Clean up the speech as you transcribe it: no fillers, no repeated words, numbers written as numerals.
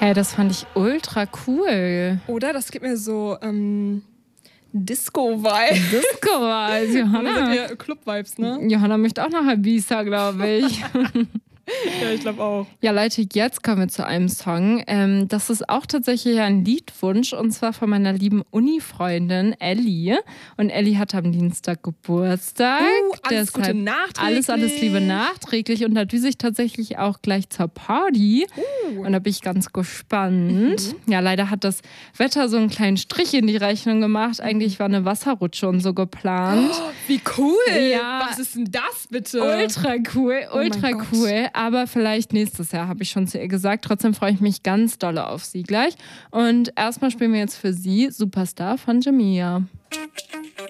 Hey, das fand ich ultra cool. Oder? Das gibt mir so Disco-Vibes. Disco-Vibes, Johanna. Ja, Club-Vibes, ne? Johanna möchte auch nach Ibiza, glaube ich. Ja, ich glaube auch. Ja, Leute, jetzt kommen wir zu einem Song. Das ist auch tatsächlich ein Liedwunsch und zwar von meiner lieben Uni-Freundin Ellie. Und Ellie hat am Dienstag Geburtstag. Alles Gute nachträglich. Alles Liebe nachträglich. Und da düse ich tatsächlich auch gleich zur Party. Und da bin ich ganz gespannt. Ja, leider hat das Wetter so einen kleinen Strich in die Rechnung gemacht. Eigentlich war eine Wasserrutsche und so geplant. Oh, wie cool. Ja. Was ist denn das bitte? Ultra cool, ultra cool. Aber vielleicht nächstes Jahr, habe ich schon zu ihr gesagt. Trotzdem freue ich mich ganz doll auf sie gleich. Und erstmal spielen wir jetzt für sie Superstar von Jamia.